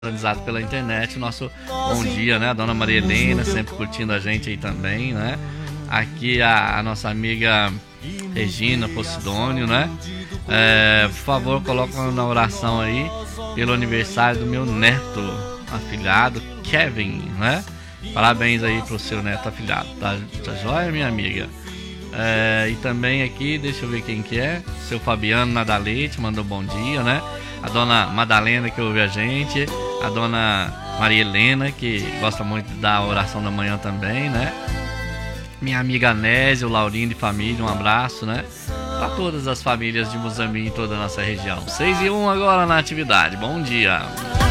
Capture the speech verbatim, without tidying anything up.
organizado pela internet, o nosso bom dia, né? A dona Maria Helena, sempre curtindo a gente aí também, né? Aqui a, a nossa amiga Regina Posidônio, né? É, por favor, coloca na oração aí pelo aniversário do meu neto afilhado, Kevin, né? Parabéns aí pro seu neto afilhado, tá, tá joia, minha amiga? É, e também aqui, deixa eu ver quem que é, seu Fabiano Nadalete mandou bom dia, né? A dona Madalena que ouve a gente, a dona Maria Helena que gosta muito da oração da manhã também, né? Minha amiga Nésia, o Laurinho de família, um abraço, né? Para todas as famílias de Muzambique e toda a nossa região. seis e um agora na atividade, bom dia!